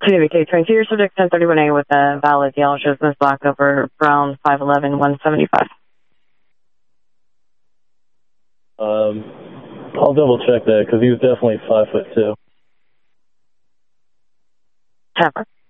KVK 22, your subject 1031A with a valid yellow shows Ms. Black over Brown 511 175. I'll double check that because he was definitely 5'2". 10.